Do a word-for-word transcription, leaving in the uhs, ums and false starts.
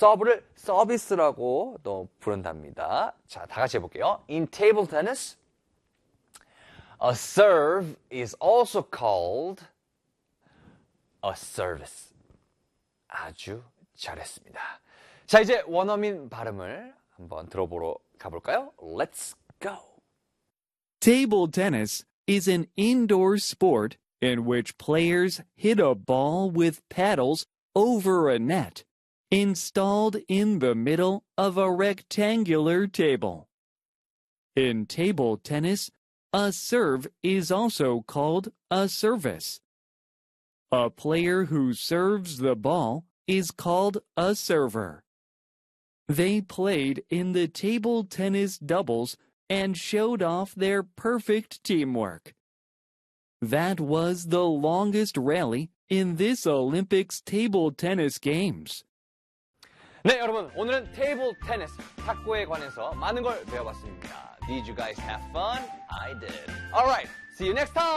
서브를 서비스라고 또 부른답니다. 자, 다 같이 해볼게요. In table tennis, a serve is also called a service. 아주 잘했습니다. 자, 이제 원어민 발음을 한번 들어보러 가볼까요? Let's go. Table tennis is an indoor sport in which players hit a ball with paddles over a net installed in the middle of a rectangular table. In table tennis, a serve is also called a service. A player who serves the ball is called a server. They played in the table tennis doubles and showed off their perfect teamwork. That was the longest rally in this Olympics table tennis games. 네, 여러분, 오늘은 테이블 테니스, 탁구에 관해서 많은 걸 배워봤습니다. Did you guys have fun? I did. Alright, see you next time!